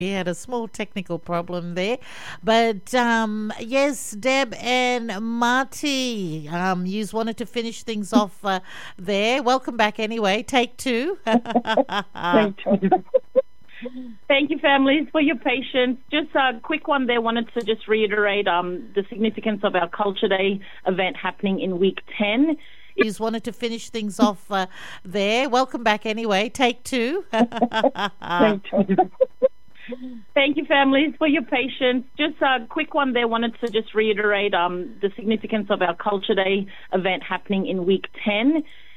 We had a small technical problem there. But yes, Deb and Marty, you wanted to finish things off there. Welcome back anyway. Take two. Thank you. Thank you, families, for your patience. Just a quick one there. Wanted to just reiterate the significance of our Culture Day event happening in week 10. You wanted to finish things off there. Welcome back anyway. Take two. Thank you. Thank you, families, for your patience. Just a quick one there. Wanted to just reiterate the significance of our Culture Day event happening in week 10.